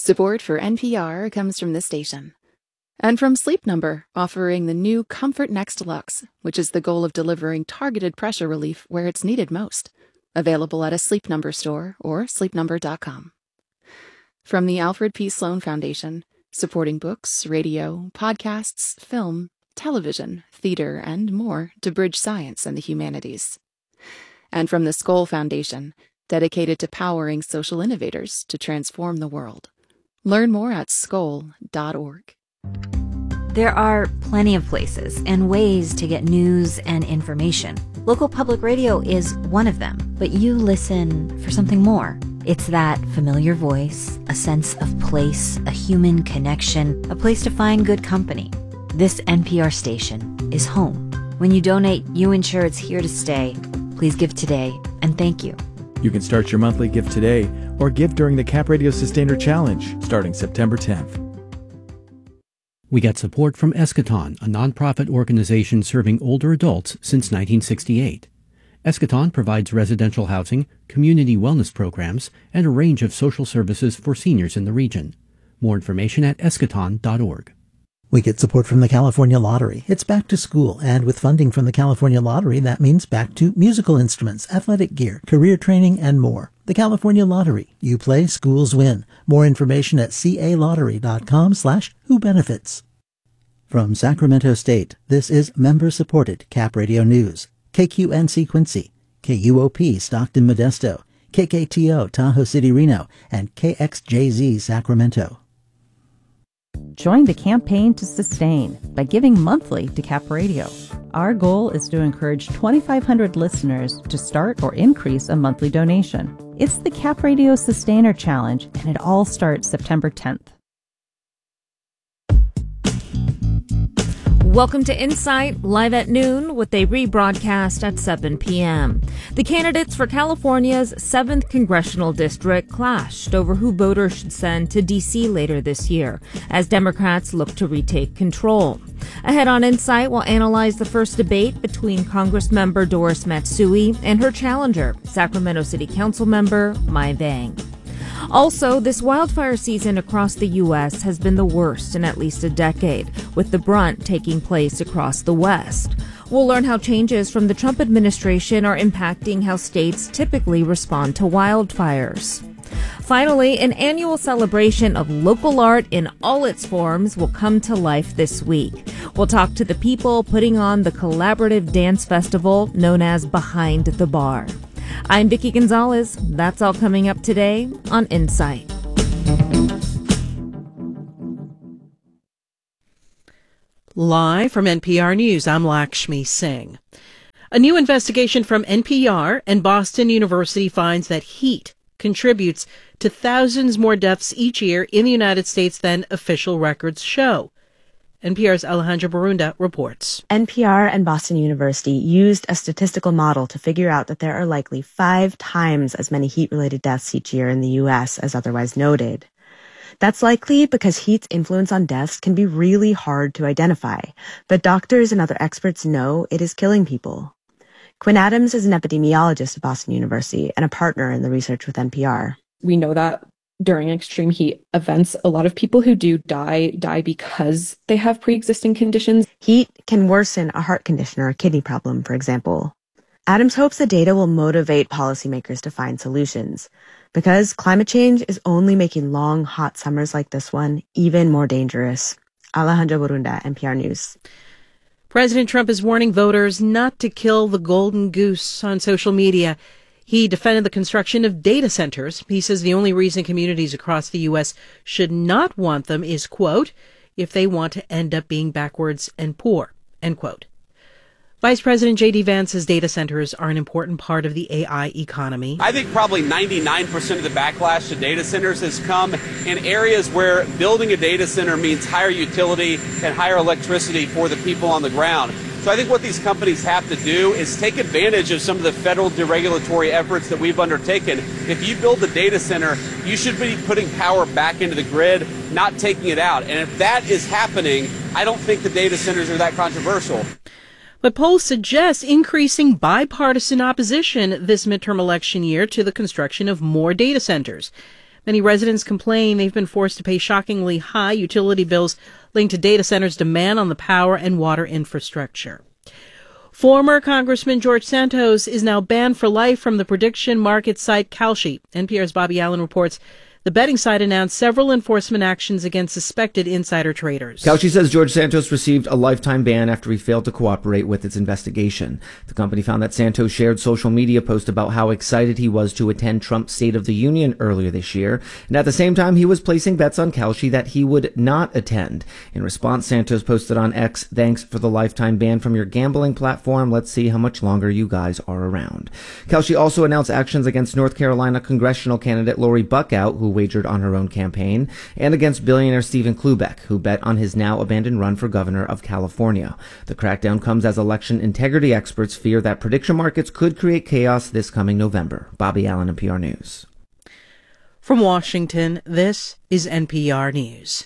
Support for NPR comes from this station. And from Sleep Number, offering the new Comfort Next Deluxe, which is the goal of delivering targeted pressure relief where it's needed most. Available at a Sleep Number store or sleepnumber.com. From the Alfred P. Sloan Foundation, supporting books, radio, podcasts, film, television, theater, and more to bridge science and the humanities. And from the Skoll Foundation, dedicated to powering social innovators to transform the world. Learn more at skoll.org. There are plenty of places and ways to get news and information. Local public radio is one of them, but you listen for something more. It's that familiar voice, a sense of place, a human connection, a place to find good company. This NPR station is home. When you donate, you ensure it's here to stay. Please give today, and thank you. You can start your monthly gift today or give during the Cap Radio Sustainer Challenge starting September 10th. We get support from Eschaton, a nonprofit organization serving older adults since 1968. Eschaton provides residential housing, community wellness programs, and a range of social services for seniors in the region. More information at eschaton.org. We get support from the California Lottery. It's back to school, and with funding from the California Lottery, that means back to musical instruments, athletic gear, career training, and more. The California Lottery. You play, schools win. More information at calottery.com/whobenefits. From Sacramento State, this is member-supported Cap Radio News. KQNC Quincy, KUOP Stockton Modesto, KKTO Tahoe City Reno, and KXJZ Sacramento. Join the campaign to sustain by giving monthly to Cap Radio. Our goal is to encourage 2,500 listeners to start or increase a monthly donation. It's the Cap Radio Sustainer Challenge, and it all starts September 10th. Welcome to Insight, live at noon with a rebroadcast at 7 p.m. The candidates for California's 7th Congressional District clashed over who voters should send to D.C. later this year, as Democrats look to retake control. Ahead on Insight, we'll analyze the first debate between Congressmember Doris Matsui and her challenger, Sacramento City Council member Mai Vang. Also, this wildfire season across the U.S. has been the worst in at least a decade, with the brunt taking place across the West. We'll learn how changes from the Trump administration are impacting how states typically respond to wildfires. Finally, an annual celebration of local art in all its forms will come to life this week. We'll talk to the people putting on the collaborative dance festival known as Behind the Bar. I'm Vicki Gonzalez. That's all coming up today on Insight. Live from NPR News, I'm Lakshmi Singh. A new investigation from NPR and Boston University finds that heat contributes to thousands more deaths each year in the United States than official records show. NPR's Alejandra Barunda reports. NPR and Boston University used a statistical model to figure out that there are likely 5 times as many heat-related deaths each year in the U.S. as otherwise noted. That's likely because heat's influence on deaths can be really hard to identify, but doctors and other experts know it is killing people. Quinn Adams is an epidemiologist at Boston University and a partner in the research with NPR. We know that during extreme heat events, a lot of people who do die because they have pre-existing conditions. Heat can worsen a heart condition or a kidney problem, for example. Adams hopes the data will motivate policymakers to find solutions, because climate change is only making long, hot summers like this one even more dangerous. Alejandra Barunda, NPR News. President Trump is warning voters not to kill the golden goose on social media. He defended the construction of data centers. He says the only reason communities across the U.S. should not want them is, quote, if they want to end up being backwards and poor, end quote. Vice President J.D. Vance says data centers are an important part of the AI economy. I think probably 99% of the backlash to data centers has come in areas where building a data center means higher utility and higher electricity for the people on the ground. So I think what these companies have to do is take advantage of some of the federal deregulatory efforts that we've undertaken. If you build a data center, you should be putting power back into the grid, not taking it out. And if that is happening, I don't think the data centers are that controversial. But polls suggest increasing bipartisan opposition this midterm election year to the construction of more data centers. Many residents complain they've been forced to pay shockingly high utility bills linked to data centers' demand on the power and water infrastructure. Former Congressman George Santos is now banned for life from the prediction market site Kalshi. NPR's Bobby Allen reports the betting site announced several enforcement actions against suspected insider traders. Kalshi says George Santos received a lifetime ban after he failed to cooperate with its investigation. The company found that Santos shared social media posts about how excited he was to attend Trump's State of the Union earlier this year, and at the same time he was placing bets on Kalshi that he would not attend. In response, Santos posted on X, "Thanks for the lifetime ban from your gambling platform. Let's see how much longer you guys are around." Kalshi also announced actions against North Carolina congressional candidate Lori Buckout, who wagered on her own campaign, and against billionaire Stephen Klubeck, who bet on his now abandoned run for governor of California. The crackdown comes as election integrity experts fear that prediction markets could create chaos this coming November. Bobby Allen, NPR News. From Washington, this is NPR News.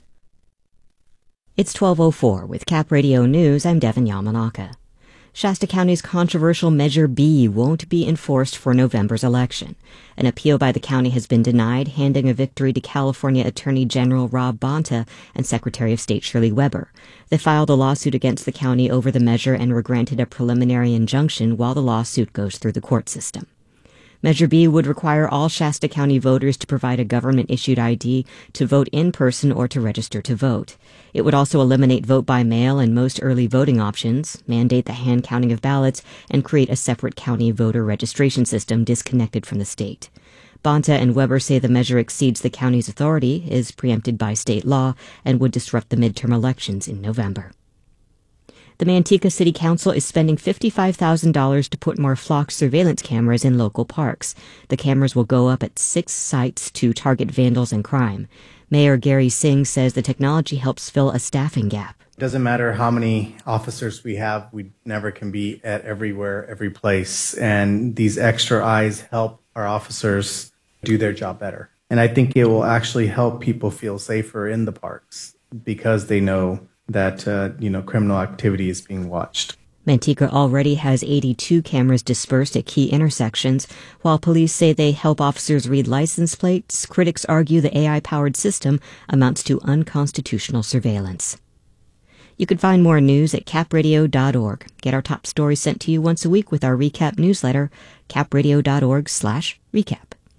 It's 12:04 with Cap Radio News. I'm Devin Yamanaka. Shasta County's controversial Measure B won't be enforced for November's election. An appeal by the county has been denied, handing a victory to California Attorney General Rob Bonta and Secretary of State Shirley Weber. They filed a lawsuit against the county over the measure and were granted a preliminary injunction while the lawsuit goes through the court system. Measure B would require all Shasta County voters to provide a government-issued ID to vote in person or to register to vote. It would also eliminate vote by mail and most early voting options, mandate the hand counting of ballots, and create a separate county voter registration system disconnected from the state. Bonta and Weber say the measure exceeds the county's authority, is preempted by state law, and would disrupt the midterm elections in November. The Manteca City Council is spending $55,000 to put more flock surveillance cameras in local parks. The cameras will go up at 6 sites to target vandals and crime. Mayor Gary Singh says the technology helps fill a staffing gap. It doesn't matter how many officers we have, we never can be at everywhere, every place. And these extra eyes help our officers do their job better. And I think it will actually help people feel safer in the parks because they know that, criminal activity is being watched. Manteca already has 82 cameras dispersed at key intersections. While police say they help officers read license plates, critics argue the AI-powered system amounts to unconstitutional surveillance. You can find more news at capradio.org. Get our top stories sent to you once a week with our recap newsletter, capradio.org/recap.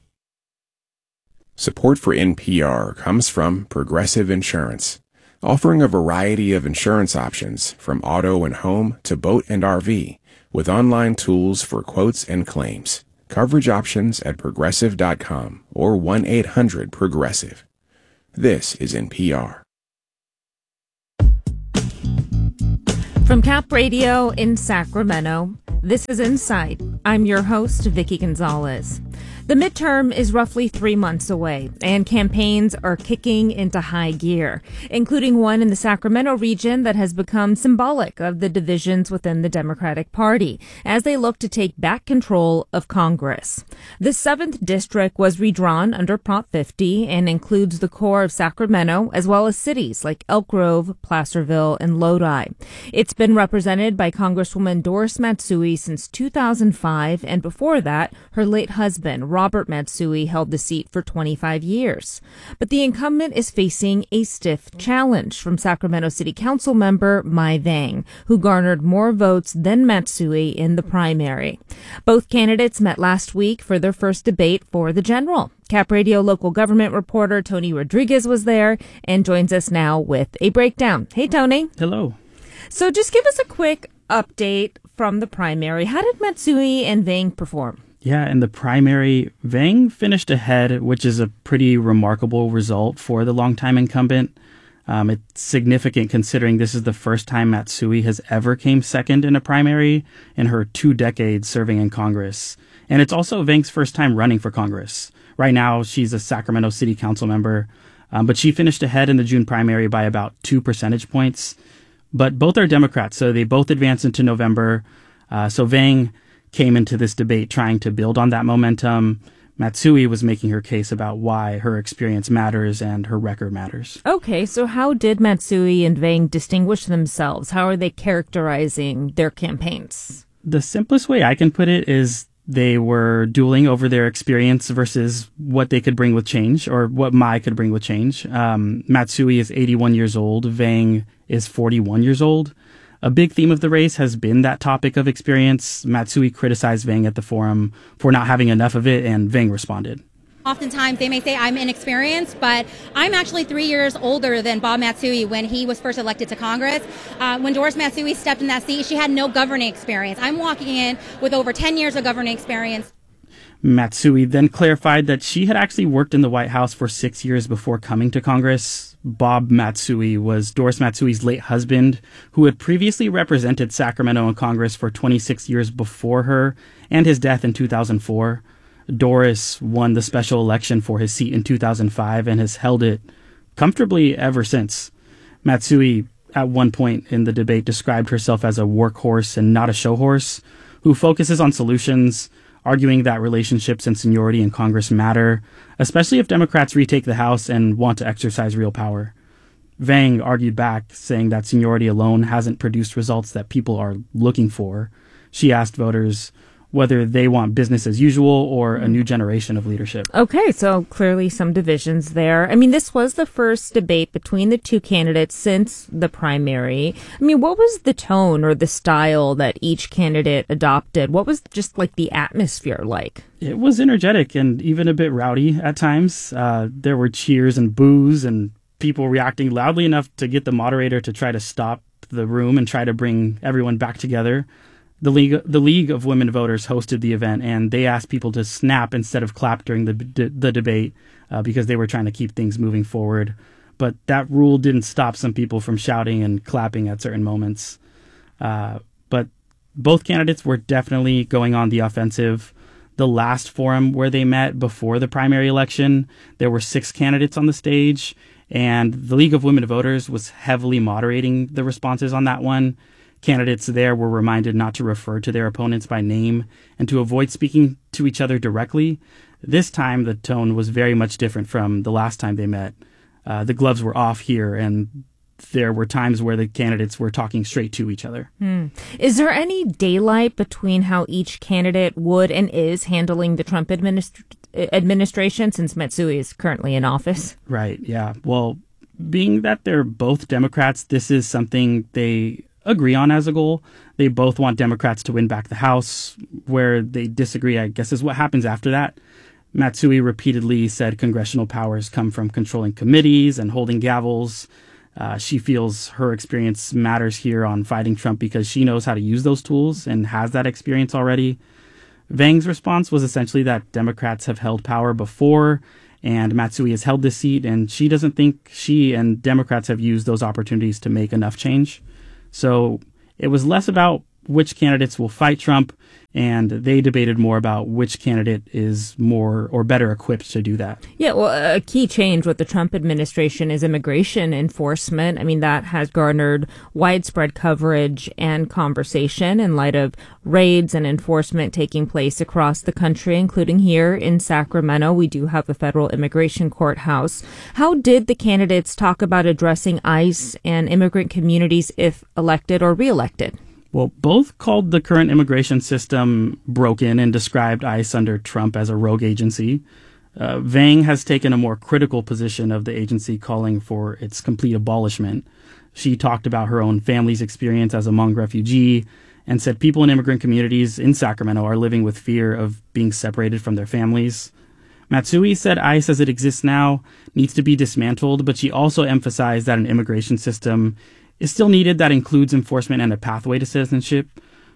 Support for NPR comes from Progressive Insurance, offering a variety of insurance options from auto and home to boat and RV, with online tools for quotes and claims. Coverage options at progressive.com or 1-800-PROGRESSIVE. This is NPR. From Cap Radio in Sacramento, this is Insight. I'm your host, Vicki Gonzalez. The midterm is roughly 3 months away, and campaigns are kicking into high gear, including one in the Sacramento region that has become symbolic of the divisions within the Democratic Party as they look to take back control of Congress. The 7th District was redrawn under Prop 50 and includes the core of Sacramento, as well as cities like Elk Grove, Placerville, and Lodi. It's been represented by Congresswoman Doris Matsui since 2005, and before that, her late husband, Robert Matsui, held the seat for 25 years. But the incumbent is facing a stiff challenge from Sacramento City Council member Mai Vang, who garnered more votes than Matsui in the primary. Both candidates met last week for their first debate for the general. Cap Radio local government reporter Tony Rodriguez was there and joins us now with a breakdown. Hey, Tony. Hello. So just give us a quick update from the primary. How did Matsui and Vang perform? Yeah, in the primary, Vang finished ahead, which is a pretty remarkable result for the longtime incumbent. It's significant considering this is the first time Matsui has ever came second in a primary in her 2 decades serving in Congress. And it's also Vang's first time running for Congress. Right now, she's a Sacramento City Council member, but she finished ahead in the June primary by about 2 percentage points. But both are Democrats, so they both advance into November. So Vang came into this debate trying to build on that momentum. Matsui was making her case about why her experience matters and her record matters. Okay, so how did Matsui and Vang distinguish themselves? How are they characterizing their campaigns? The simplest way I can put it is They were dueling over their experience versus what they could bring with change, or what Mai could bring with change. Matsui is 81 years old. Vang is 41 years old. A big theme of the race has been that topic of experience. Matsui criticized Vang at the forum for not having enough of it, and Vang responded. Oftentimes they may say I'm inexperienced, but I'm actually 3 years older than Bob Matsui when he was first elected to Congress. When Doris Matsui stepped in that seat, she had no governing experience. I'm walking in with over 10 years of governing experience. Matsui then clarified that she had actually worked in the White House for 6 years before coming to Congress. Bob Matsui was Doris Matsui's late husband, who had previously represented Sacramento in Congress for 26 years before her, and his death in 2004. Doris won the special election for his seat in 2005 and has held it comfortably ever since. Matsui, at one point in the debate, described herself as a workhorse and not a show horse, who focuses on solutions, arguing that relationships and seniority in Congress matter, especially if Democrats retake the House and want to exercise real power. Vang argued back, saying that seniority alone hasn't produced results that people are looking for. She asked voters whether they want business as usual or a new generation of leadership. Okay, so clearly some divisions there. I mean, this was the first debate between the two candidates since the primary. I mean, what was the tone or the style that each candidate adopted? What was just like the atmosphere like? It was energetic and even a bit rowdy at times. There were cheers and boos and people reacting loudly enough to get the moderator to try to stop the room and try to bring everyone back together. The League of Women Voters hosted the event, and they asked people to snap instead of clap during the debate because they were trying to keep things moving forward. But that rule didn't stop some people from shouting and clapping at certain moments. But both candidates were definitely going on the offensive. The last forum where they met before the primary election, there were 6 candidates on the stage, and the League of Women Voters was heavily moderating the responses on that one. Candidates there were reminded not to refer to their opponents by name and to avoid speaking to each other directly. This time, the tone was very much different from the last time they met. The gloves were off here, and there were times where the candidates were talking straight to each other. Is there any daylight between how each candidate would and is handling the Trump administration, since Matsui is currently in office? Right, yeah. Well, being that they're both Democrats, this is something they agree on as a goal. They both want Democrats to win back the House. Where they disagree, I guess, is what happens after that. Matsui repeatedly said congressional powers come from controlling committees and holding gavels. She feels her experience matters here on fighting Trump because she knows how to use those tools and has that experience already. Vang's response was essentially that Democrats have held power before, and Matsui has held this seat, and she doesn't think she and Democrats have used those opportunities to make enough change. So it was less about which candidates will fight Trump, and they debated more about which candidate is more or better equipped to do that. Yeah, well, a key change with the Trump administration is immigration enforcement. I mean, that has garnered widespread coverage and conversation in light of raids and enforcement taking place across the country, including here in Sacramento. We do have a federal immigration courthouse. How did the candidates talk about addressing ICE and immigrant communities if elected or reelected? Well, both called the current immigration system broken and described ICE under Trump as a rogue agency. Vang has taken a more critical position of the agency, calling for its complete abolishment. She talked about her own family's experience as a Hmong refugee and said people in immigrant communities in Sacramento are living with fear of being separated from their families. Matsui said ICE as it exists now needs to be dismantled, but she also emphasized that an immigration system is still needed that includes enforcement and a pathway to citizenship.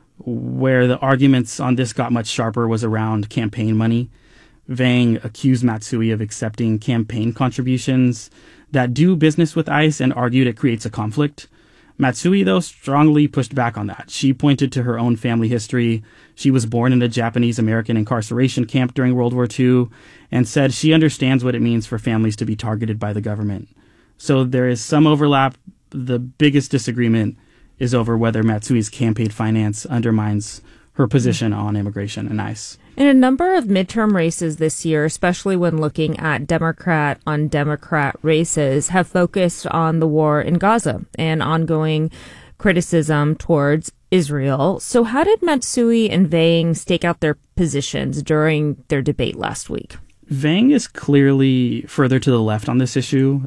Where the arguments on this got much sharper was around campaign money. Vang accused Matsui of accepting campaign contributions that do business with ICE and argued it creates a conflict. Matsui, though, strongly pushed back on that. She pointed to her own family history. She was born in a Japanese-American incarceration camp during World War II and said she understands what it means for families to be targeted by the government. So there is some overlap. The biggest disagreement is over whether Matsui's campaign finance undermines her position on immigration and ICE. In a number of midterm races this year, especially when looking at Democrat-on-Democrat races, have focused on the war in Gaza and ongoing criticism towards Israel. So how did Matsui and Vang stake out their positions during their debate last week? Vang is clearly further to the left on this issue.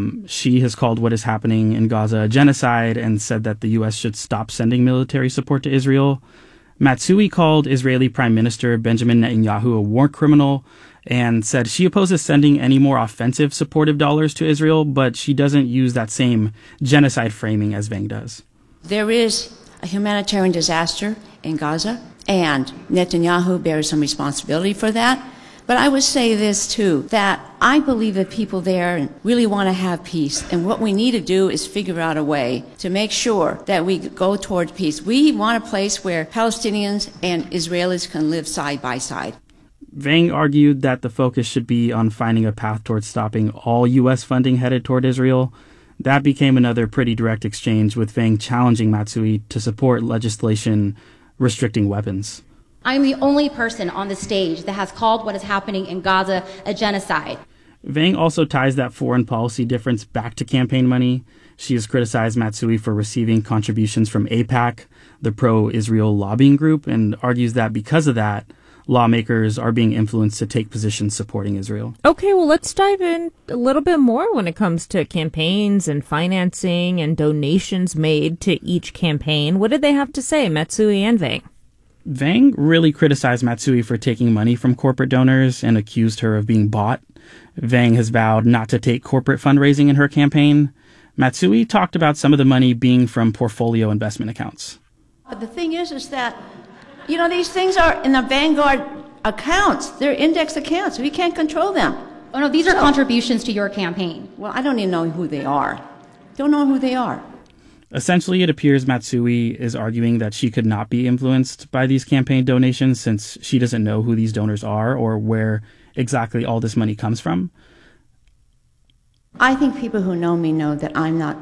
She has called what is happening in Gaza a genocide and said that the U.S. should stop sending military support to Israel. Matsui called Israeli Prime Minister Benjamin Netanyahu a war criminal and said she opposes sending any more offensive supportive dollars to Israel, but she doesn't use that same genocide framing as Vang does. There is a humanitarian disaster in Gaza, and Netanyahu bears some responsibility for that. But I would say this too, that I believe that people there really want to have peace. And what we need to do is figure out a way to make sure that we go toward peace. We want a place where Palestinians and Israelis can live side by side. Vang argued that the focus should be on finding a path towards stopping all U.S. funding headed toward Israel. That became another pretty direct exchange, with Vang challenging Matsui to support legislation restricting weapons. I'm the only person on the stage that has called what is happening in Gaza a genocide. Vang also ties that foreign policy difference back to campaign money. She has criticized Matsui for receiving contributions from AIPAC, the pro-Israel lobbying group, and argues that because of that, lawmakers are being influenced to take positions supporting Israel. Okay, well, let's dive in a little bit more when it comes to campaigns and financing and donations made to each campaign. What did they have to say, Matsui and Vang? Vang really criticized Matsui for taking money from corporate donors and accused her of being bought. Vang has vowed not to take corporate fundraising in her campaign. Matsui talked about some of the money being from portfolio investment accounts. But the thing is that, these things are in the Vanguard accounts. They're index accounts. We can't control them. Oh, no, these are contributions to your campaign. Well, I don't even know who they are. Don't know who they are. Essentially, it appears Matsui is arguing that she could not be influenced by these campaign donations since she doesn't know who these donors are or where exactly all this money comes from. I think people who know me know that I'm not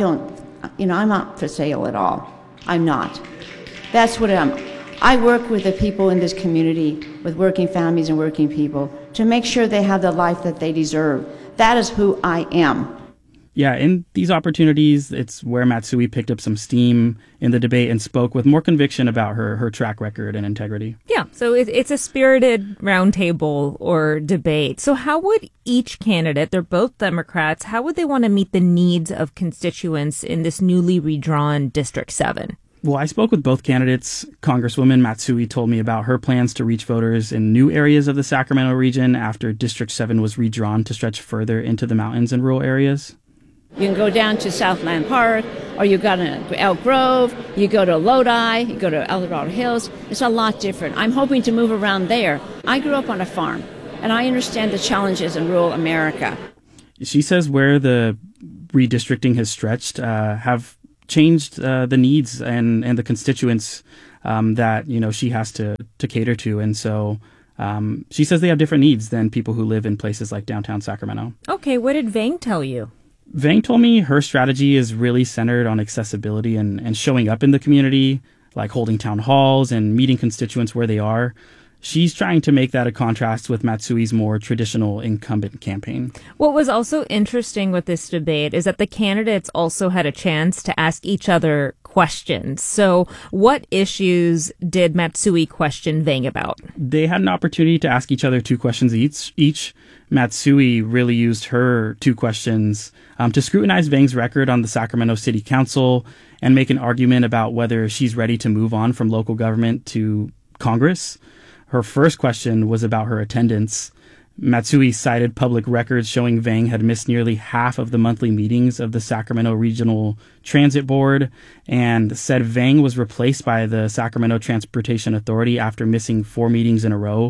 for sale at all. I'm not. That's what I work with the people in this community, with working families and working people, to make sure they have the life that they deserve. That is who I am. Yeah, in these opportunities, it's where Matsui picked up some steam in the debate and spoke with more conviction about her track record and integrity. Yeah, so it's a spirited roundtable or debate. So how would each candidate, they're both Democrats, how would they want to meet the needs of constituents in this newly redrawn District 7? Well, I spoke with both candidates. Congresswoman Matsui told me about her plans to reach voters in new areas of the Sacramento region after District 7 was redrawn to stretch further into the mountains and rural areas. You can go down to Southland Park, or you go to Elk Grove, you go to Lodi, you go to El Dorado Hills. It's a lot different. I'm hoping to move around there. I grew up on a farm, and I understand the challenges in rural America. She says where the redistricting has stretched have changed the needs and the constituents that she has to cater to, and so she says they have different needs than people who live in places like downtown Sacramento. Okay, what did Vang tell you? Vang told me her strategy is really centered on accessibility and showing up in the community, like holding town halls and meeting constituents where they are. She's trying to make that a contrast with Matsui's more traditional incumbent campaign. What was also interesting with this debate is that the candidates also had a chance to ask each other questions. So what issues did Matsui question Vang about? They had an opportunity to ask each other 2 questions each. Matsui really used her 2 questions to scrutinize Vang's record on the Sacramento City Council and make an argument about whether she's ready to move on from local government to Congress. Her first question was about her attendance. Matsui cited public records showing Vang had missed nearly half of the monthly meetings of the Sacramento Regional Transit Board and said Vang was replaced by the Sacramento Transportation Authority after missing 4 meetings in a row,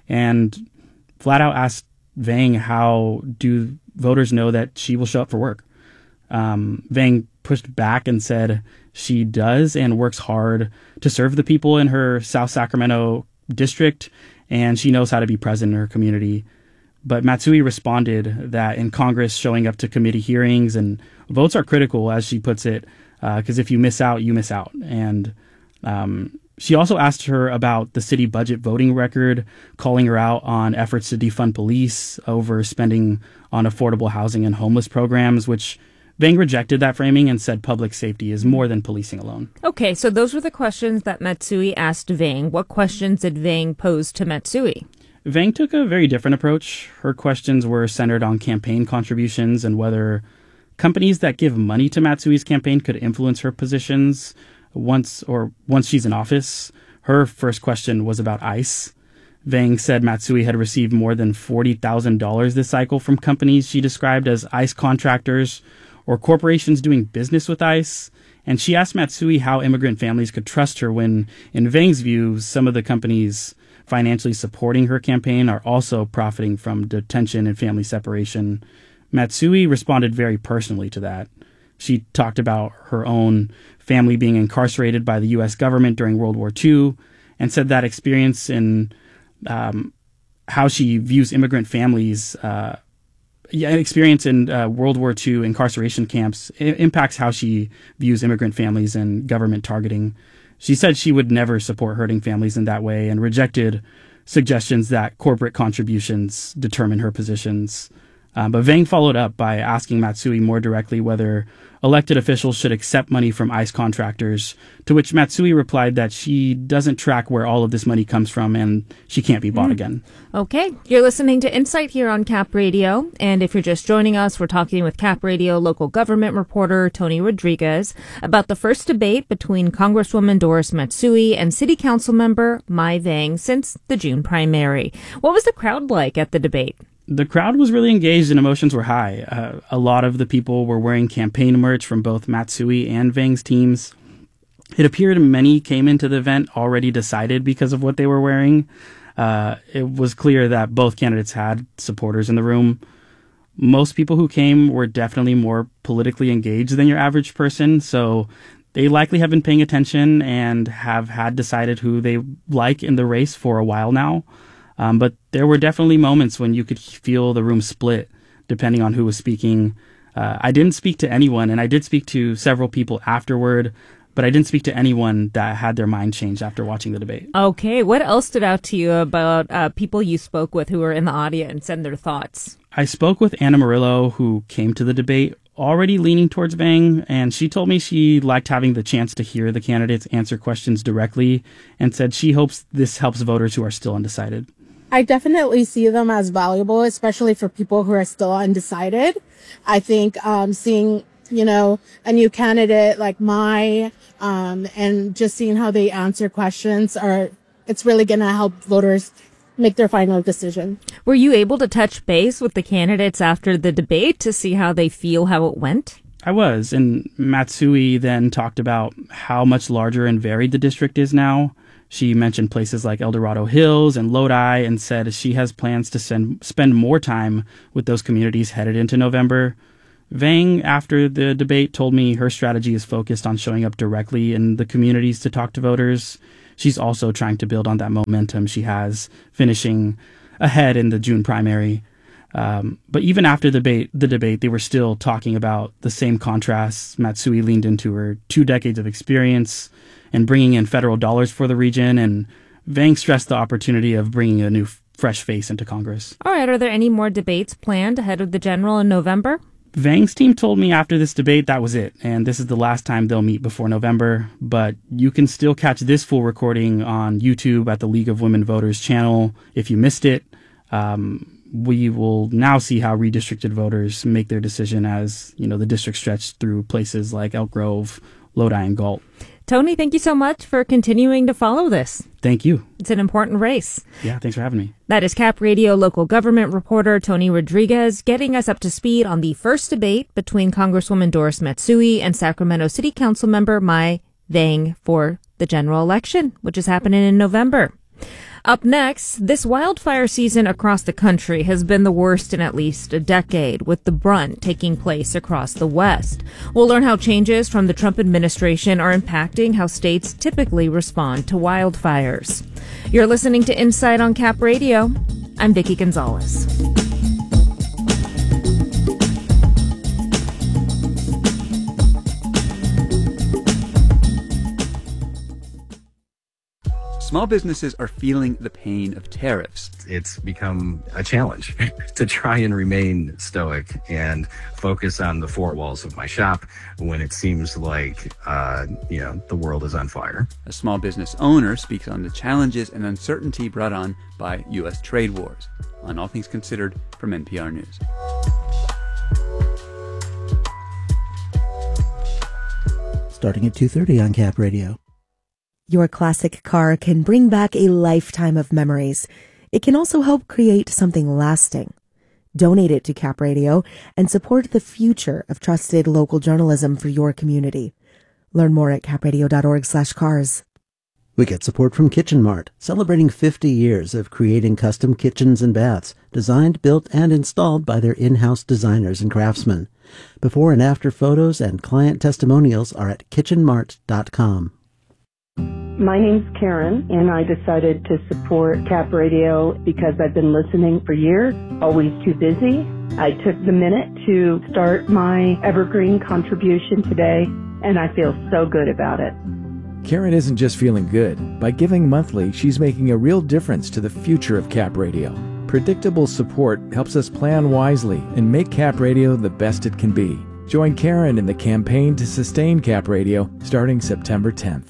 and flat out asked Vang, how do voters know that she will show up for work? Vang pushed back and said she does and works hard to serve the people in her South Sacramento district, and she knows how to be present in her community. But Matsui responded that in Congress, showing up to committee hearings and votes are critical, as she puts it, because if you miss out, you miss out. And she also asked her about the city budget voting record, calling her out on efforts to defund police, over spending on affordable housing and homeless programs, which Vang rejected that framing and said public safety is more than policing alone. Okay, so those were the questions that Matsui asked Vang. What questions did Vang pose to Matsui? Vang took a very different approach. Her questions were centered on campaign contributions and whether companies that give money to Matsui's campaign could influence her positions once she's in office. Her first question was about ICE. Vang said Matsui had received more than $40,000 this cycle from companies she described as ICE contractors or corporations doing business with ICE. And she asked Matsui how immigrant families could trust her when, in Vang's view, some of the companies financially supporting her campaign are also profiting from detention and family separation. Matsui responded very personally to that. She talked about her own family being incarcerated by the U.S. government during World War II and said that experience in how she views immigrant families experience in World War II incarceration camps impacts how she views immigrant families and government targeting. She said she would never support hurting families in that way and rejected suggestions that corporate contributions determine her positions. But Vang followed up by asking Matsui more directly whether elected officials should accept money from ICE contractors, to which Matsui replied that she doesn't track where all of this money comes from and she can't be bought again. Okay, you're listening to Insight here on Cap Radio, and if you're just joining us, we're talking with Cap Radio local government reporter Tony Rodriguez about the first debate between Congresswoman Doris Matsui and City Council member Mai Vang since the June primary. What was the crowd like at the debate? The crowd was really engaged and emotions were high. A lot of the people were wearing campaign merch from both Matsui and Vang's teams. It appeared many came into the event already decided because of what they were wearing. It was clear that both candidates had supporters in the room. Most people who came were definitely more politically engaged than your average person, so they likely have been paying attention and have had decided who they like in the race for a while now. But there were definitely moments when you could feel the room split, depending on who was speaking. I didn't speak to anyone, and I did speak to several people afterward, but I didn't speak to anyone that had their mind changed after watching the debate. Okay, what else stood out to you about people you spoke with who were in the audience and their thoughts? I spoke with Anna Murillo, who came to the debate already leaning towards Vang, and she told me she liked having the chance to hear the candidates answer questions directly and said she hopes this helps voters who are still undecided. I definitely see them as valuable, especially for people who are still undecided. I think seeing, a new candidate like Mai and just seeing how they answer questions it's really going to help voters make their final decision. Were you able to touch base with the candidates after the debate to see how they feel how it went? I was, and Matsui then talked about how much larger and varied the district is now. She mentioned places like El Dorado Hills and Lodi and said she has plans to spend more time with those communities headed into November. Vang, after the debate, told me her strategy is focused on showing up directly in the communities to talk to voters. She's also trying to build on that momentum she has, finishing ahead in the June primary. But even after the debate, they were still talking about the same contrasts. Matsui leaned into her 2 decades of experience and bringing in federal dollars for the region, and Vang stressed the opportunity of bringing a new fresh face into Congress. All right, are there any more debates planned ahead of the general in November? Vang's team told me after this debate that was it, and this is the last time they'll meet before November, but you can still catch this full recording on YouTube at the League of Women Voters channel if you missed it. We will now see how redistricted voters make their decision as, the district stretched through places like Elk Grove, Lodi, and Galt. Tony, thank you so much for continuing to follow this. Thank you. It's an important race. Yeah, thanks for having me. That is Cap Radio local government reporter Tony Rodriguez getting us up to speed on the first debate between Congresswoman Doris Matsui and Sacramento City Council member Mai Vang for the general election, which is happening in November. Up next, this wildfire season across the country has been the worst in at least a decade, with the brunt taking place across the West. We'll learn how changes from the Trump administration are impacting how states typically respond to wildfires. You're listening to Insight on Cap Radio. I'm Vicki Gonzalez. small businesses are feeling the pain of tariffs. It's become a challenge to try and remain stoic and focus on the four walls of my shop when it seems like, the world is on fire. A small business owner speaks on the challenges and uncertainty brought on by U.S. trade wars. On All Things Considered from NPR News. Starting at 2:30 on Cap Radio. Your classic car can bring back a lifetime of memories. It can also help create something lasting. Donate it to Cap Radio and support the future of trusted local journalism for your community. Learn more at capradio.org/cars. We get support from Kitchen Mart, celebrating 50 years of creating custom kitchens and baths, designed, built, and installed by their in-house designers and craftsmen. Before and after photos and client testimonials are at kitchenmart.com. My name's Karen, and I decided to support Cap Radio because I've been listening for years, always too busy. I took the minute to start my evergreen contribution today, and I feel so good about it. Karen isn't just feeling good. By giving monthly, she's making a real difference to the future of Cap Radio. Predictable support helps us plan wisely and make Cap Radio the best it can be. Join Karen in the campaign to sustain Cap Radio starting September 10th.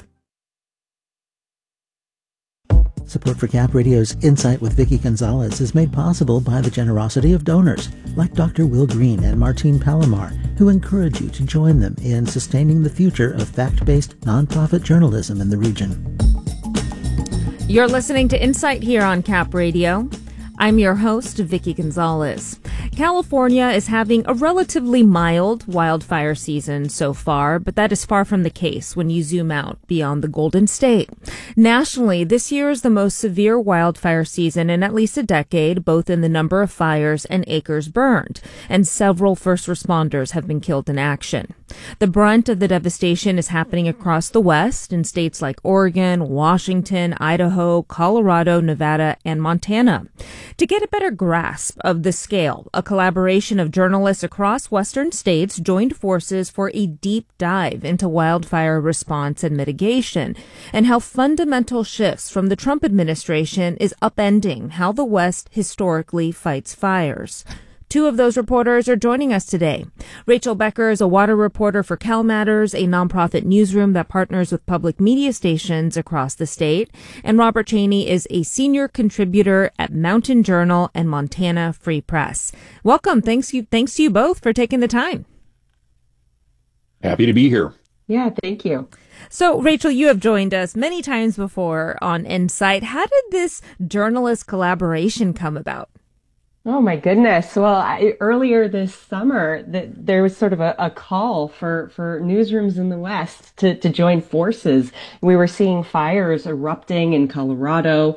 Support for Cap Radio's Insight with Vicki Gonzalez is made possible by the generosity of donors like Dr. Will Green and Martine Palomar, who encourage you to join them in sustaining the future of fact-based nonprofit journalism in the region. You're listening to Insight here on Cap Radio. I'm your host, Vicki Gonzalez. California is having a relatively mild wildfire season so far, but that is far from the case when you zoom out beyond the Golden State. Nationally, this year is the most severe wildfire season in at least a decade, both in the number of fires and acres burned, and several first responders have been killed in action. The brunt of the devastation is happening across the West in states like Oregon, Washington, Idaho, Colorado, Nevada, and Montana. To get a better grasp of the scale, a collaboration of journalists across Western states joined forces for a deep dive into wildfire response and mitigation, and how fundamental shifts from the Trump administration is upending how the West historically fights fires. Two of those reporters are joining us today. Rachel Becker is a water reporter for CalMatters, a nonprofit newsroom that partners with public media stations across the state. And Robert Cheney is a senior contributor at Mountain Journal and Montana Free Press. Welcome. Thanks to you both for taking the time. Happy to be here. Yeah, thank you. So, Rachel, you have joined us many times before on Insight. How did this journalist collaboration come about? Oh my goodness. Well, earlier this summer, there was sort of a call for newsrooms in the West to join forces. We were seeing fires erupting in Colorado,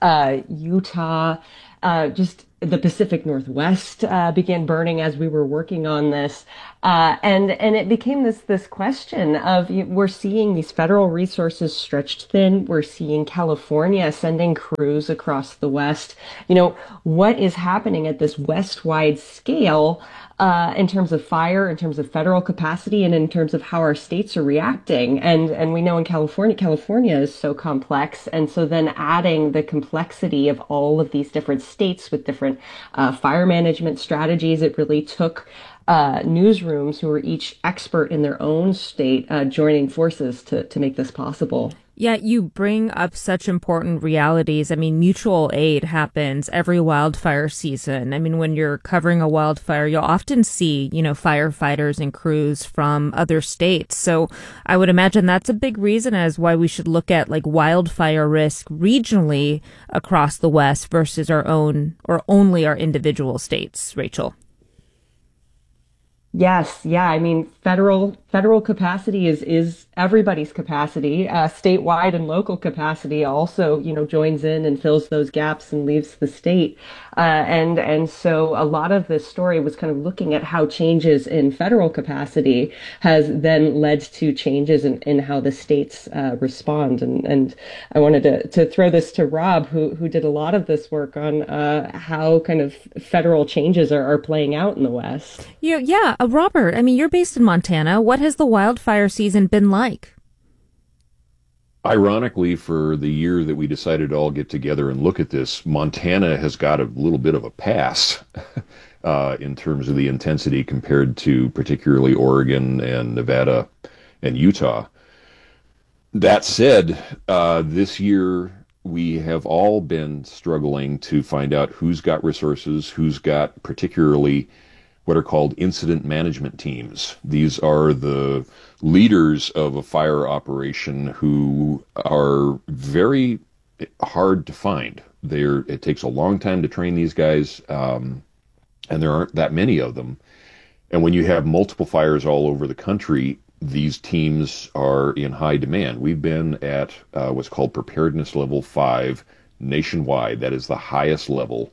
Utah, just the Pacific Northwest began burning as we were working on this. And it became this question of, we're seeing these federal resources stretched thin. We're seeing California sending crews across the West. What is happening at this West-wide scale in terms of fire, in terms of federal capacity, and in terms of how our states are reacting? And we know in California is so complex. And so then adding the complexity of all of these different states with different fire management strategies, it really took newsrooms who were each expert in their own state joining forces to make this possible. Yeah, you bring up such important realities. I mean, mutual aid happens every wildfire season. I mean, when you're covering a wildfire, you'll often see, firefighters and crews from other states. So I would imagine that's a big reason as why we should look at wildfire risk regionally across the West versus our own or only our individual states. Rachel. Yes. Yeah. I mean, federal capacity is everybody's capacity. Statewide and local capacity also, joins in and fills those gaps and leaves the state. And so a lot of this story was kind of looking at how changes in federal capacity has then led to changes in how the states respond. And I wanted to throw this to Rob, who did a lot of this work on how kind of federal changes are playing out in the West. Yeah. Robert, I mean, you're based in Montana. What has the wildfire season been like? Ironically, for the year that we decided to all get together and look at this, Montana has got a little bit of a pass in terms of the intensity compared to particularly Oregon and Nevada and Utah. That said, this year we have all been struggling to find out who's got resources, who's got particularly what are called incident management teams. These are the leaders of a fire operation who are very hard to find. It takes a long time to train these guys, and there aren't that many of them. And when you have multiple fires all over the country, these teams are in high demand. We've been at what's called Preparedness Level 5 nationwide. That is the highest level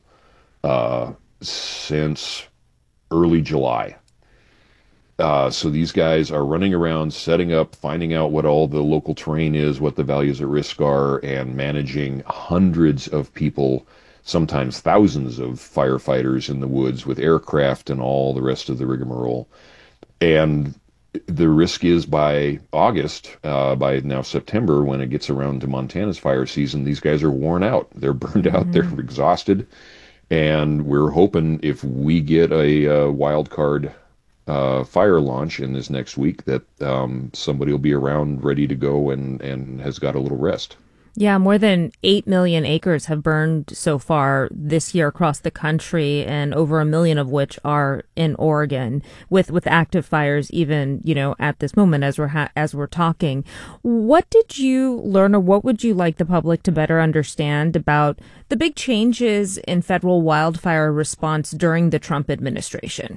since early July. So these guys are running around, setting up, finding out what all the local terrain is, what the values at risk are, and managing hundreds of people, sometimes thousands of firefighters in the woods with aircraft and all the rest of the rigmarole. And the risk is by August, by now September, when it gets around to Montana's fire season, these guys are worn out. They're burned out. They're exhausted. And we're hoping if we get a wild card fire launch in this next week that somebody will be around ready to go and has got a little rest. Yeah, more than 8 million acres have burned so far this year across the country, and over 1 million of which are in Oregon, with active fires even, at this moment as we're talking. What did you learn, or what would you like the public to better understand about the big changes in federal wildfire response during the Trump administration?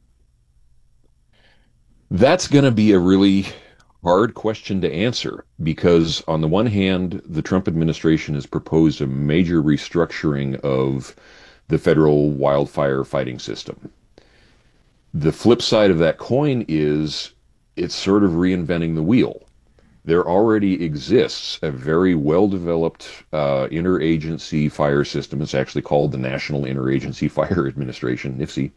That's going to be a really hard question to answer, because on the one hand, the Trump administration has proposed a major restructuring of the federal wildfire fighting system. The flip side of that coin is it's sort of reinventing the wheel. There already exists a very well-developed interagency fire system. It's actually called the National Interagency Fire Administration, NIFC,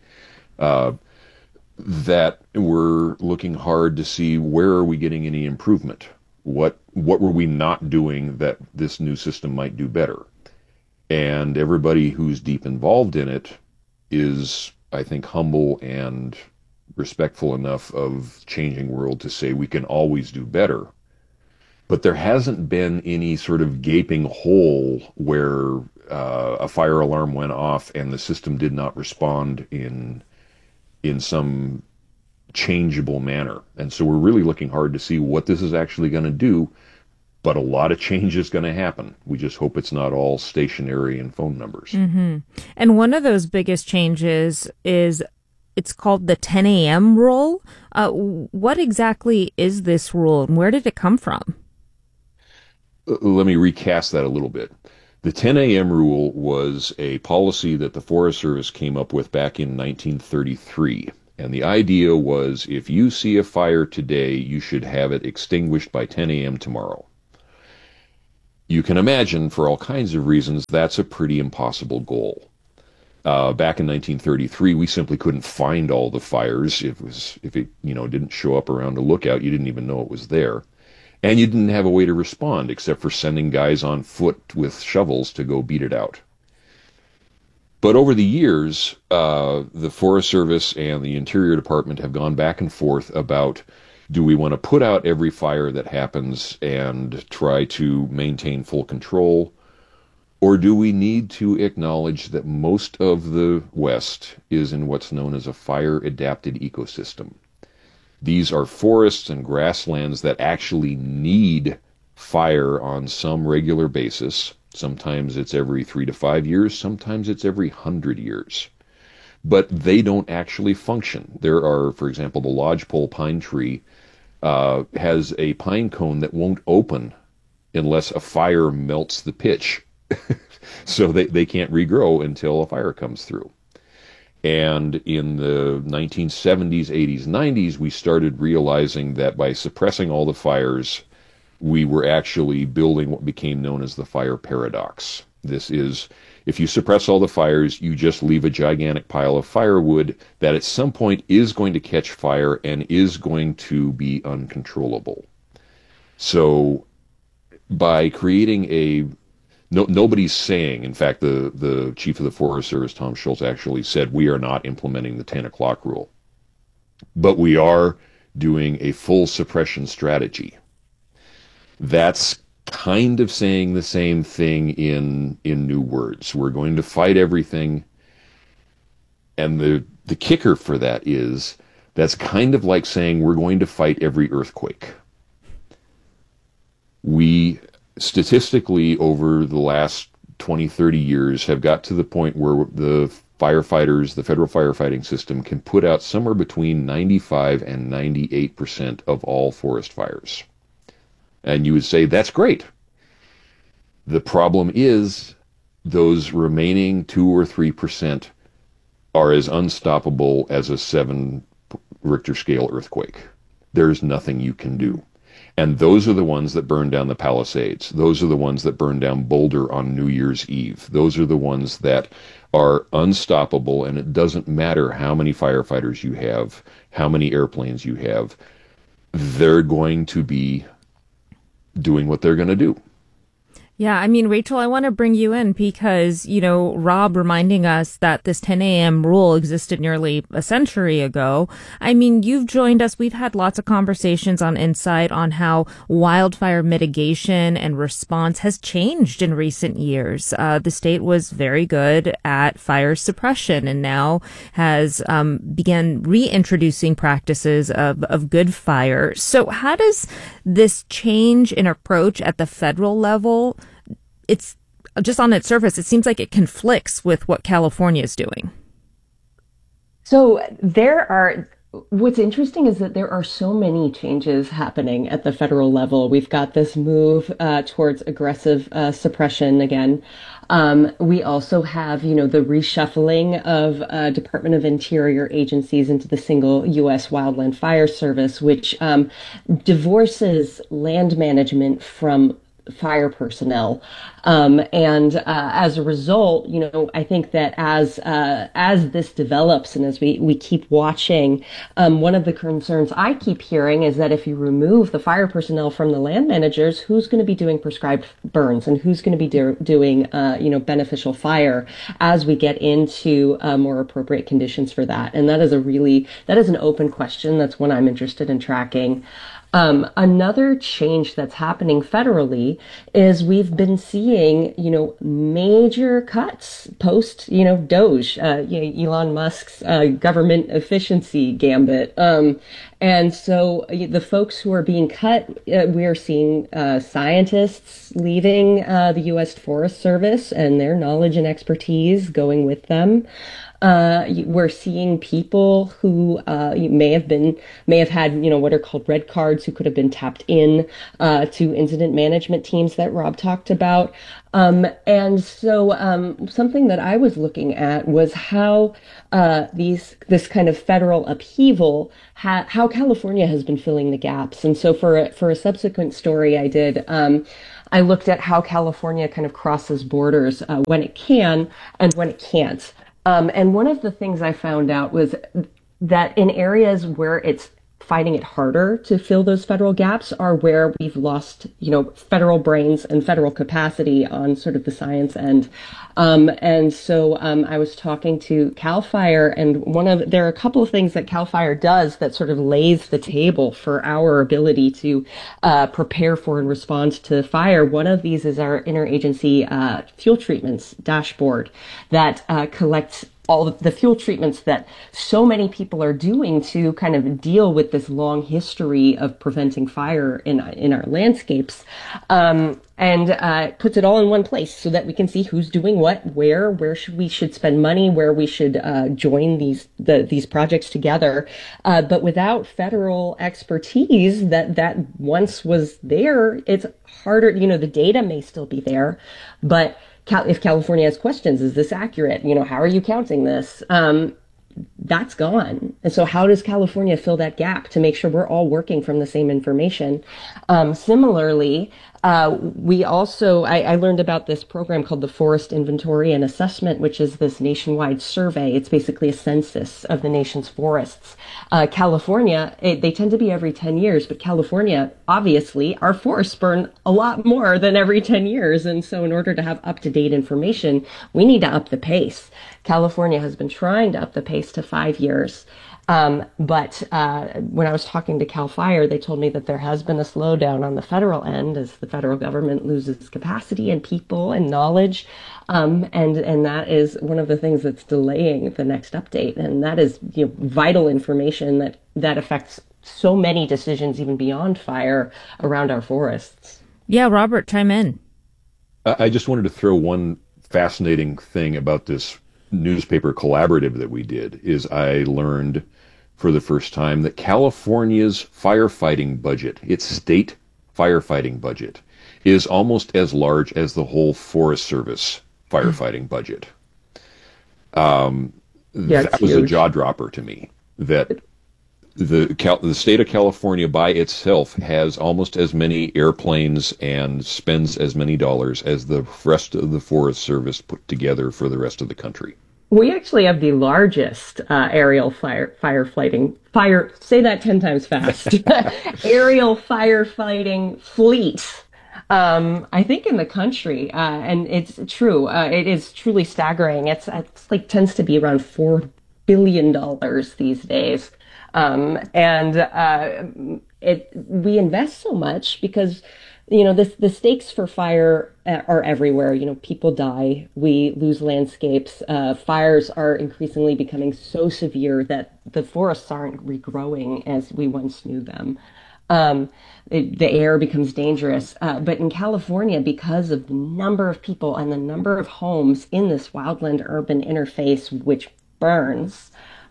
that we're looking hard to see where are we getting any improvement. What were we not doing that this new system might do better? And everybody who's deep involved in it is, I think, humble and respectful enough of changing world to say we can always do better. But there hasn't been any sort of gaping hole where a fire alarm went off and the system did not respond in some changeable manner. And so we're really looking hard to see what this is actually going to do, but a lot of change is going to happen. We just hope it's not all stationary and phone numbers. Mm-hmm. And one of those biggest changes is it's called the 10 a.m. rule. What exactly is this rule, and where did it come from? Let me recast that a little bit. The 10 a.m. rule was a policy that the Forest Service came up with back in 1933. And the idea was if you see a fire today, you should have it extinguished by 10 a.m. tomorrow. You can imagine, for all kinds of reasons, that's a pretty impossible goal. Back in 1933, we simply couldn't find all the fires. If it didn't show up around a lookout, you didn't even know it was there. And you didn't have a way to respond except for sending guys on foot with shovels to go beat it out. But over the years, the Forest Service and the Interior Department have gone back and forth about, do we want to put out every fire that happens and try to maintain full control? Or do we need to acknowledge that most of the West is in what's known as a fire-adapted ecosystem? These are forests and grasslands that actually need fire on some regular basis. Sometimes it's every 3 to 5 years, sometimes it's every 100 years. But they don't actually function. There are, for example, the lodgepole pine tree has a pine cone that won't open unless a fire melts the pitch. So they can't regrow until a fire comes through. And in the 1970s, 80s, 90s, we started realizing that by suppressing all the fires, we were actually building what became known as the fire paradox. This is, if you suppress all the fires, you just leave a gigantic pile of firewood that at some point is going to catch fire and is going to be uncontrollable. So by creating nobody's saying, in fact, the chief of the Forest Service, Tom Schultz, actually said, we are not implementing the 10 o'clock rule, but we are doing a full suppression strategy. That's kind of saying the same thing in new words. We're going to fight everything. And the kicker for that is that's kind of like saying we're going to fight every earthquake. We statistically over the last 20, 30 years have got to the point where the firefighters, the federal firefighting system, can put out somewhere between 95 and 98% of all forest fires. And you would say, that's great. The problem is those remaining 2 or 3% are as unstoppable as a 7 Richter scale earthquake. There's nothing you can do. And those are the ones that burn down the Palisades. Those are the ones that burn down Boulder on New Year's Eve. Those are the ones that are unstoppable, and it doesn't matter how many firefighters you have, how many airplanes you have. They're going to be doing what they're going to do. Yeah, I mean, Rachel, I want to bring you in because, Rob reminding us that this 10 a.m. rule existed nearly a century ago. I mean, you've joined us. We've had lots of conversations on Insight on how wildfire mitigation and response has changed in recent years. The state was very good at fire suppression and now has began reintroducing practices of good fire. So how does this change in approach at the federal level? It's just on its surface, it seems like it conflicts with what California is doing. So what's interesting is that there are so many changes happening at the federal level. We've got this move towards aggressive suppression again. We also have, the reshuffling of Department of Interior agencies into the single U.S. Wildland Fire Service, which divorces land management from fire personnel. And as a result, I think that as this develops and as we keep watching, one of the concerns I keep hearing is that if you remove the fire personnel from the land managers, who's going to be doing prescribed burns and who's going to be doing beneficial fire as we get into more appropriate conditions for that? And that is an open question. That's one I'm interested in tracking. Another change that's happening federally is we've been seeing, major cuts post, DOGE, Elon Musk's government efficiency gambit. And so the folks who are being cut, we are seeing scientists leaving the U.S. Forest Service and their knowledge and expertise going with them. We're seeing people who may have had what are called red cards, who could have been tapped in to incident management teams that Rob talked about. And so something that I was looking at was how this kind of federal upheaval, how California has been filling the gaps. And so for a subsequent story I did, I looked at how California kind of crosses borders when it can and when it can't. And one of the things I found out was that in areas where it's finding it harder to fill those federal gaps are where we've lost, federal brains and federal capacity on sort of the science end. And so I was talking to CAL FIRE, and there are a couple of things that CAL FIRE does that sort of lays the table for our ability to prepare for and respond to fire. One of these is our interagency fuel treatments dashboard that collects all the fuel treatments that so many people are doing to kind of deal with this long history of preventing fire in our landscapes, and puts it all in one place so that we can see who's doing what, where we should spend money, where we should join these projects together. But without federal expertise that once was there, it's harder. The data may still be there, but if California has questions, is this accurate? How are you counting this? That's gone. And so how does California fill that gap to make sure we're all working from the same information? Similarly, we also, I learned about this program called the Forest Inventory and Assessment, which is this nationwide survey. It's basically a census of the nation's forests. California, they tend to be every 10 years, but California, obviously, our forests burn a lot more than every 10 years. And so in order to have up-to-date information, we need to up the pace. California has been trying to up the pace to 5 years. But when I was talking to CAL FIRE, they told me that there has been a slowdown on the federal end as the federal government loses capacity and people and knowledge. And that is one of the things that's delaying the next update. And that is, vital information that affects so many decisions, even beyond fire, around our forests. Yeah, Robert, chime in. I just wanted to throw one fascinating thing about this newspaper collaborative that we did is I learned for the first time that California's firefighting budget, its state firefighting budget, is almost as large as the whole Forest Service firefighting budget. That was a jaw dropper to me, that the state of California by itself has almost as many airplanes and spends as many dollars as the rest of the Forest Service put together for the rest of the country. We actually have the largest aerial firefighting, say that 10 times fast, aerial firefighting fleet, I think, in the country. And it's true. It is truly staggering. It's like tends to be around $4 billion these days. We invest so much because, the stakes for fire are everywhere. People die, we lose landscapes, fires are increasingly becoming so severe that the forests aren't regrowing as we once knew them. The air becomes dangerous. But in California, because of the number of people and the number of homes in this wildland urban interface, which burns,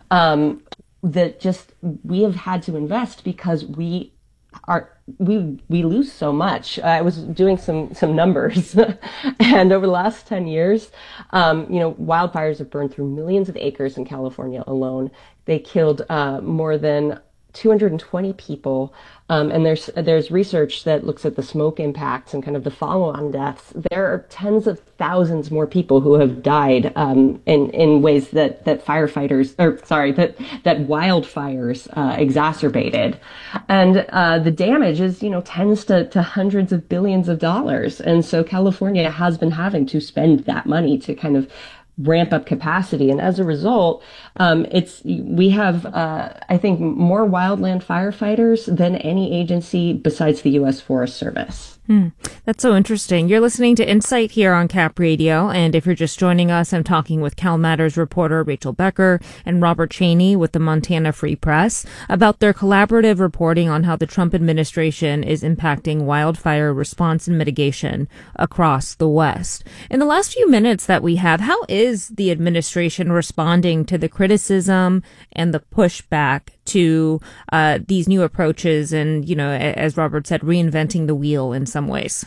we have had to invest because we lose so much. I was doing some numbers, and over the last 10 years, wildfires have burned through millions of acres in California alone. They killed more than 220 people, and there's research that looks at the smoke impacts and kind of the follow-on deaths. There are tens of thousands more people who have died in ways that wildfires exacerbated, and the damage is tens to hundreds of billions of dollars. And so California has been having to spend that money to kind of ramp up capacity. And as a result, we have, I think, more wildland firefighters than any agency besides the U.S. Forest Service. That's so interesting. You're listening to Insight here on Cap Radio, and if you're just joining us, I'm talking with Cal Matters reporter Rachel Becker and Robert Cheney with the Montana Free Press about their collaborative reporting on how the Trump administration is impacting wildfire response and mitigation across the West. In the last few minutes that we have, how is the administration responding to the criticism and the pushback to these new approaches and, as Robert said, reinventing the wheel in some ways?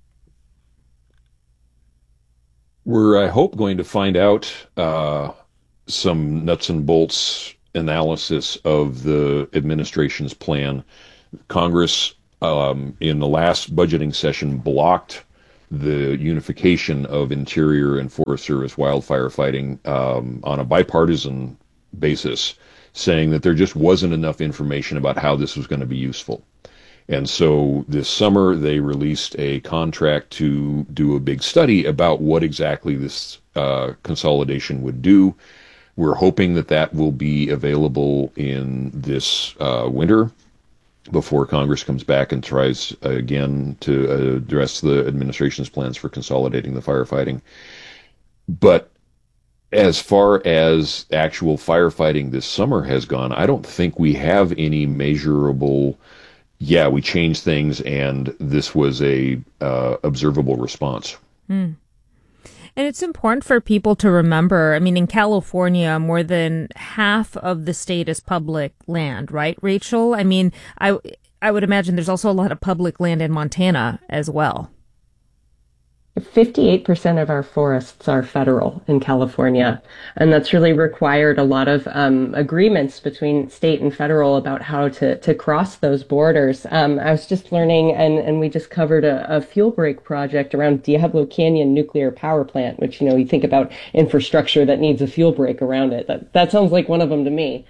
We're, I hope, going to find out some nuts and bolts analysis of the administration's plan. Congress, in the last budgeting session, blocked the unification of Interior and Forest Service wildfire fighting on a bipartisan basis, saying that there just wasn't enough information about how this was going to be useful. And so this summer, they released a contract to do a big study about what exactly this consolidation would do. We're hoping that will be available in this winter before Congress comes back and tries again to address the administration's plans for consolidating the firefighting. But as far as actual firefighting this summer has gone, I don't think we have any measurable, we changed things and this was a observable response. And it's important for people to remember, in California, more than half of the state is public land, right, Rachel? I would imagine there's also a lot of public land in Montana as well. 58% of our forests are federal in California, and that's really required a lot of agreements between state and federal about how to cross those borders. I was just learning, and we just covered a fuel break project around Diablo Canyon Nuclear Power Plant, which, you think about infrastructure that needs a fuel break around it. That sounds like one of them to me.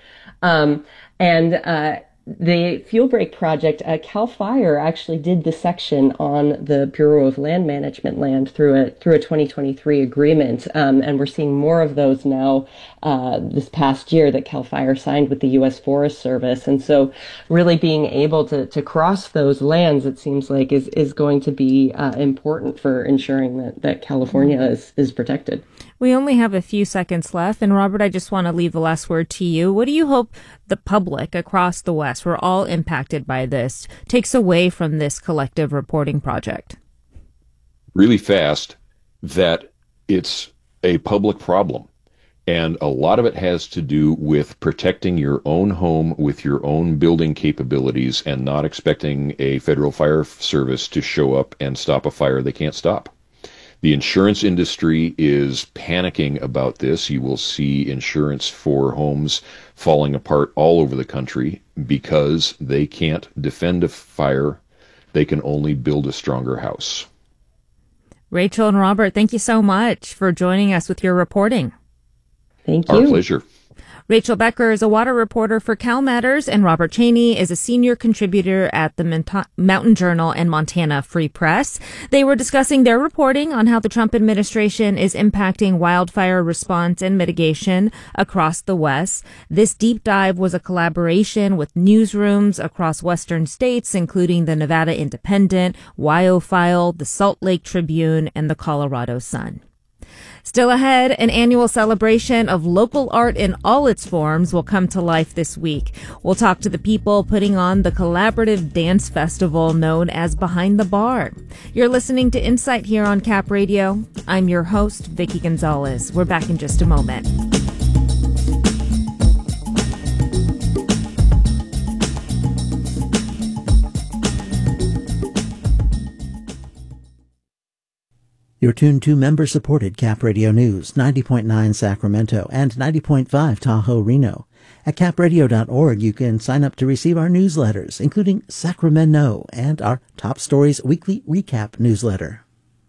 The fuel break project, CAL FIRE actually did the section on the Bureau of Land Management land through a 2023 agreement, and we're seeing more of those now this past year that CAL FIRE signed with the U.S. Forest Service. And so really being able to cross those lands, it seems like, is going to be important for ensuring that California is protected. We only have a few seconds left, and Robert, I just want to leave the last word to you. What do you hope the public across the West, we're all impacted by this, takes away from this collective reporting project? Really fast, that it's a public problem. And a lot of it has to do with protecting your own home with your own building capabilities and not expecting a federal fire service to show up and stop a fire they can't stop. The insurance industry is panicking about this. You will see insurance for homes falling apart all over the country because they can't defend a fire. They can only build a stronger house. Rachel and Robert, thank you so much for joining us with your reporting. Thank you. Our pleasure. Rachel Becker is a water reporter for Cal Matters, and Robert Cheney is a senior contributor at the Mountain Journal and Montana Free Press. They were discussing their reporting on how the Trump administration is impacting wildfire response and mitigation across the West. This deep dive was a collaboration with newsrooms across Western states, including the Nevada Independent, WyoFile, the Salt Lake Tribune, and the Colorado Sun. Still ahead, an annual celebration of local art in all its forms will come to life this week. We'll talk to the people putting on the collaborative dance festival known as Behind the Bar. You're listening to Insight here on Cap Radio. I'm your host, Vicky Gonzalez. We're back in just a moment. You're tuned to member-supported Cap Radio News, 90.9 Sacramento and 90.5 Tahoe, Reno. At capradio.org, you can sign up to receive our newsletters, including Sacramento and our Top Stories Weekly Recap newsletter.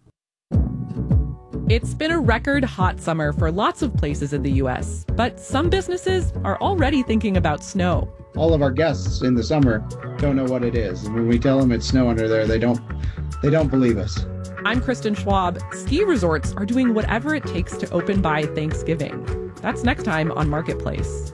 It's been a record hot summer for lots of places in the U.S., but some businesses are already thinking about snow. All of our guests in the summer don't know what it is. And when we tell them it's snow under there, they don't believe us. I'm Kristen Schwab. Ski resorts are doing whatever it takes to open by Thanksgiving. That's next time on Marketplace.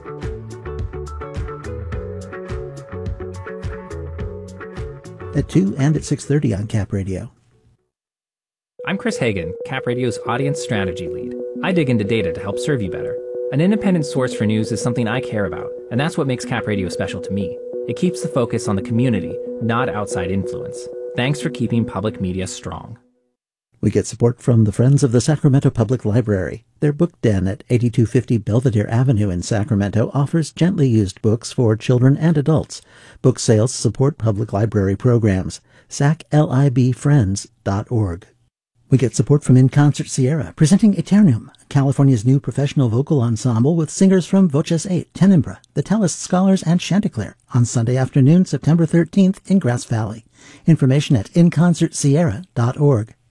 At 2 and at 6:30 on Cap Radio. I'm Chris Hagan, Cap Radio's audience strategy lead. I dig into data to help serve you better. An independent source for news is something I care about, and that's what makes Cap Radio special to me. It keeps the focus on the community, not outside influence. Thanks for keeping public media strong. We get support from the Friends of the Sacramento Public Library. Their book den at 8250 Belvedere Avenue in Sacramento offers gently used books for children and adults. Book sales support public library programs. saclibfriends.org. We get support from In Concert Sierra, presenting Aeternum, California's new professional vocal ensemble with singers from Voces 8, Tenebrae, the Tellus Scholars, and Chanticleer on Sunday afternoon, September 13th in Grass Valley. Information at inconcertsierra.org.